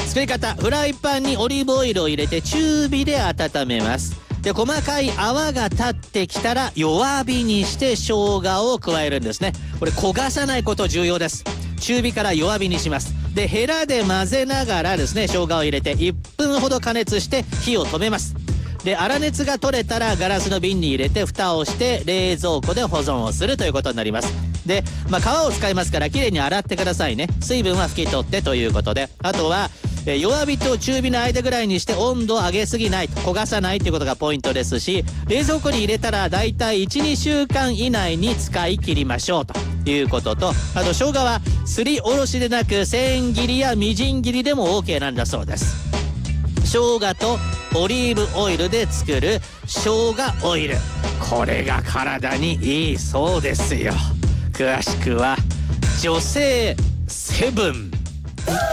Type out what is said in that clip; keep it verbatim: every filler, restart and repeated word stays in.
作り方、フライパンにオリーブオイルを入れて中火で温めます。で細かい泡が立ってきたら弱火にして生姜を加えるんですね。これ焦がさないこと重要です。中火から弱火にします。でヘラで混ぜながらですね、生姜を入れていっぷんほど加熱して火を止めます。で粗熱が取れたらガラスの瓶に入れて蓋をして冷蔵庫で保存をするということになります。で、まあ、皮を使いますからきれいに洗ってくださいね。水分は拭き取ってということで、あとはえ弱火と中火の間ぐらいにして温度を上げすぎないと、焦がさないということがポイントですし、冷蔵庫に入れたらだいたい いちにしゅうかん以内に使い切りましょうということと、あと生姜はすりおろしでなく千切りやみじん切りでも OK なんだそうです。生姜とオリーブオイルで作る生姜オイル、これが体にいいそうですよ。詳しくは女性セブン。